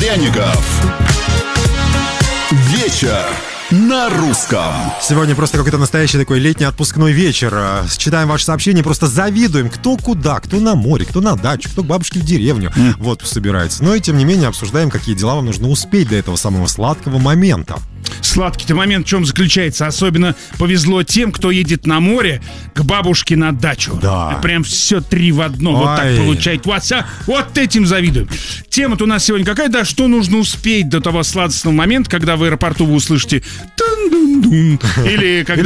Пряников. Вечер на русском. Сегодня просто какой-то настоящий такой летний отпускной вечер. Читаем ваши сообщения, просто завидуем. Кто куда, кто на море, кто на дачу, кто к бабушке в деревню в отпуск собирается. Но и тем не менее обсуждаем, какие дела вам нужно успеть до этого самого сладкого момента. Сладкий-то момент в чем заключается? Особенно повезло тем, кто едет на море к бабушке на дачу. Да. Прям все 3 в 1. Вот так получает. Вот этим завидуем. Тема-то у нас сегодня какая? Да, что нужно успеть до того сладостного момента, когда в аэропорту вы услышите тун-дун-дун. Или когда